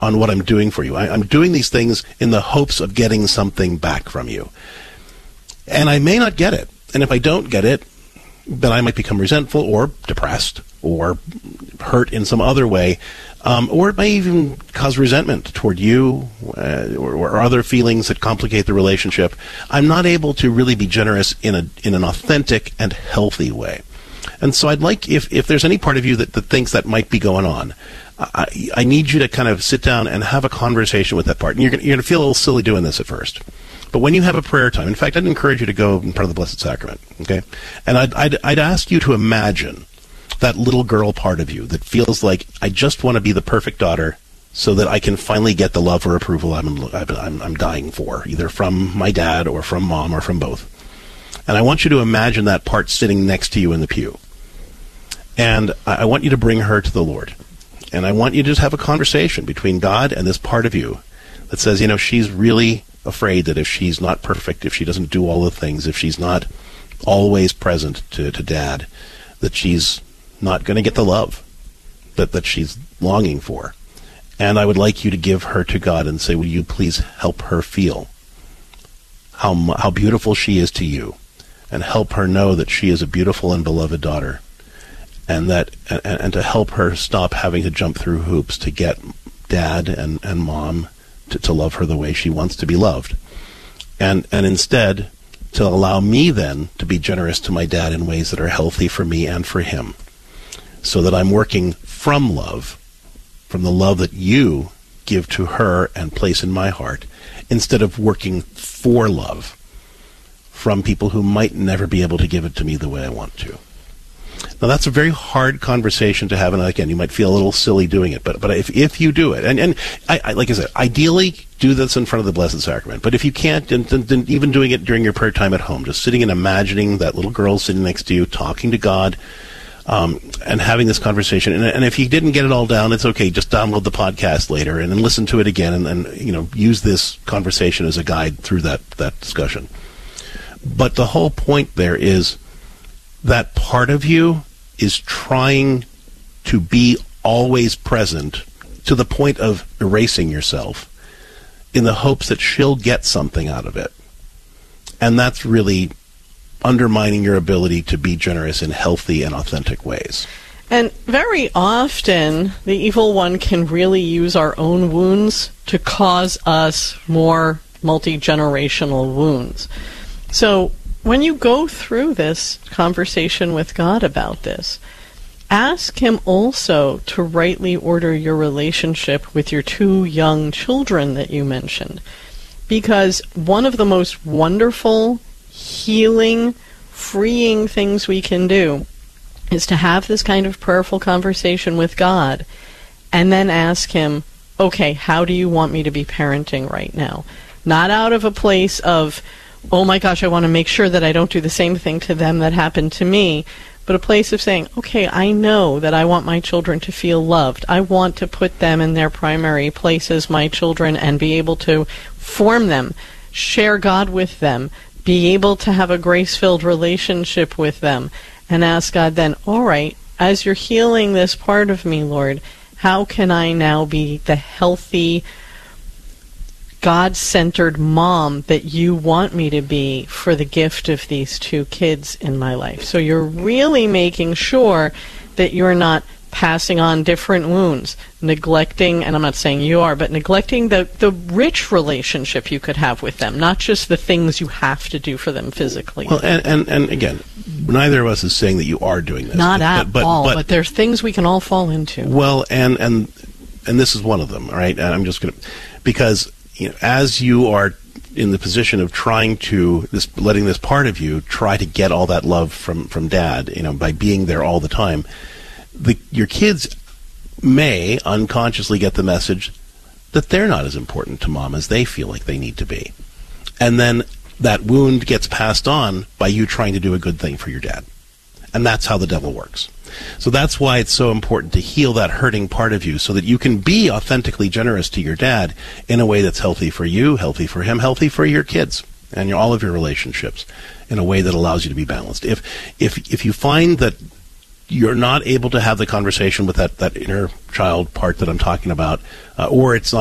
on what I'm doing for you. I'm doing these things in the hopes of getting something back from you. And I may not get it. And if I don't get it, then I might become resentful or depressed or hurt in some other way. Or it may even cause resentment toward you or other feelings that complicate the relationship. I'm not able to really be generous in an authentic and healthy way. And so I'd like, if there's any part of you that thinks that might be going on, I need you to kind of sit down and have a conversation with that part. And you're going to feel a little silly doing this at first. But when you have a prayer time, in fact, I'd encourage you to go in front of the Blessed Sacrament, okay? And I'd ask you to imagine that little girl part of you that feels like, I just want to be the perfect daughter so that I can finally get the love or approval I'm dying for, either from my dad or from mom or from both. And I want you to imagine that part sitting next to you in the pew. And I want you to bring her to the Lord. And I want you to just have a conversation between God and this part of you that says, she's really afraid that if she's not perfect, if she doesn't do all the things, if she's not always present to Dad, that she's not going to get the love that she's longing for. And I would like you to give her to God and say, will you please help her feel how beautiful she is to you, and help her know that she is a beautiful and beloved daughter, and to help her stop having to jump through hoops to get Dad and Mom to love her the way she wants to be loved. And instead, to allow me then to be generous to my dad in ways that are healthy for me and for him, so that I'm working from love, from the love that you give to her and place in my heart, instead of working for love from people who might never be able to give it to me the way I want to. Now, that's a very hard conversation to have, and again, you might feel a little silly doing it, but if you do it, and I like I said, ideally, do this in front of the Blessed Sacrament, but if you can't, then even doing it during your prayer time at home, just sitting and imagining that little girl sitting next to you, talking to God, and having this conversation, and if you didn't get it all down, it's okay, just download the podcast later, and then listen to it again, and use this conversation as a guide through that discussion. But the whole point there is that part of you is trying to be always present to the point of erasing yourself in the hopes that she'll get something out of it. And that's really undermining your ability to be generous in healthy and authentic ways. And very often, the evil one can really use our own wounds to cause us more multi-generational wounds. So when you go through this conversation with God about this, ask him also to rightly order your relationship with your 2 young children that you mentioned. Because one of the most wonderful, healing, freeing things we can do is to have this kind of prayerful conversation with God and then ask him, okay, how do you want me to be parenting right now? Not out of a place of, oh my gosh, I want to make sure that I don't do the same thing to them that happened to me, but a place of saying, okay, I know that I want my children to feel loved. I want to put them in their primary place as my children and be able to form them, share God with them, be able to have a grace-filled relationship with them, and ask God then, all right, as you're healing this part of me, Lord, how can I now be the healthy, God-centered mom that you want me to be for the gift of these 2 kids in my life? So you're really making sure that you're not passing on different wounds, neglecting, and I'm not saying you are, but neglecting the rich relationship you could have with them, not just the things you have to do for them physically. Well, and again, neither of us is saying that you are doing this. Not at all, but there's things we can all fall into. Well, and this is one of them, all right? And I'm just going to, because as you are in the position of trying to, letting this part of you try to get all that love from Dad, by being there all the time, your kids may unconsciously get the message that they're not as important to Mom as they feel like they need to be. And then that wound gets passed on by you trying to do a good thing for your dad. And that's how the devil works. So that's why it's so important to heal that hurting part of you so that you can be authentically generous to your dad in a way that's healthy for you, healthy for him, healthy for your kids and all of your relationships in a way that allows you to be balanced. If you find that you're not able to have the conversation with that inner child part that I'm talking about, or it's not